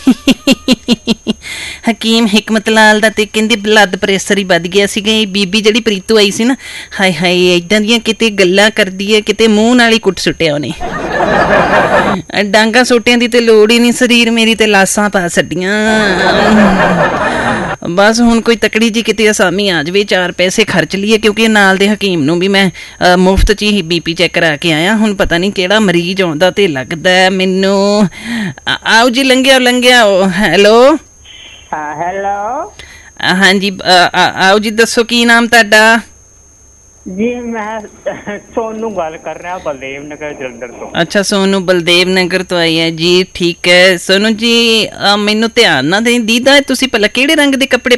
ਹਕੀਮ ਹਿਕਮਤ ਲਾਲ ਦਾ ਤੇ ਕਹਿੰਦੇ ਬਲੱਡ ਪ੍ਰੈਸ਼ਰ ਹੀ ਵੱਧ ਗਿਆ ਸੀਗਾ। ਇਹ ਬੀਬੀ ਜਿਹੜੀ ਪ੍ਰੀਤੂ ਆਈ ਸੀ ਨਾ, ਹਾਏ ਹਾਏ ਏਦਾਂ ਦੀਆਂ ਕਿਤੇ ਗੱਲਾਂ ਕਰਦੀ ਹੈ, ਕਿਤੇ ਮੂੰਹ ਨਾਲ ਹੀ ਕੁੱਟ ਸੁੱਟਿਆ ਉਹਨੇ। ਡਾਂਗਾ ਸੋਟਿਆਂ ਦੀ ਤੇ ਲੋੜ ਹੀ ਨਹੀਂ, ਸਰੀਰ ਮੇਰੀ ਤੇ ਲਾਸਾਂ ਪਾ ਛੱਡੀਆਂ। ਬਸ ਹੁਣ ਕੋਈ ਤਕੜੀ ਜੀ ਕਿਤੇ ਅਸਾਮੀ ਆ ਜਾਵੇ, 4 ਪੈਸੇ ਖਰਚ ਲਈਏ, ਕਿਉਂਕਿ ਨਾਲ ਦੇ ਹਕੀਮ ਨੂੰ ਵੀ ਮੈਂ ਮੁਫਤ 'ਚ ਹੀ BP ਚੈੱਕ ਕਰਾ ਕੇ ਆਇਆ। ਹੁਣ ਪਤਾ ਨਹੀਂ ਕਿਹੜਾ ਮਰੀਜ਼ ਆਉਂਦਾ ਤੇ ਲੱਗਦਾ ਮੈਨੂੰ। ਆਓ ਜੀ, ਲੰਘਿਆ। ਹੈਲੋ ਹੈਲੋ, ਹਾਂਜੀ ਆਓ ਜੀ, ਦੱਸੋ ਕੀ ਨਾਮ ਤੁਹਾਡਾ? ਜੀ ਮੈਂ ਸੋਨੂੰ ਗੱਲ ਕਰ ਰਿਹਾ, ਬਲਦੇਵ ਨਗਰ ਜਲੰਧਰ ਤੋਂ। ਅੱਛਾ, ਸੋਨੂੰ ਬਲਦੇਵ ਨਗਰ ਤੋਂ ਆਈ ਹੈ ਜੀ, ਠੀਕ ਹੈ। ਸੋਨੂੰ ਜੀ ਮੈਨੂੰ ਧਿਆਨ ਨਾ ਦੀਦਾ, ਤੁਸੀਂ ਭਲਾ ਕਿਹੜੇ ਰੰਗ ਦੇ ਕੱਪੜੇ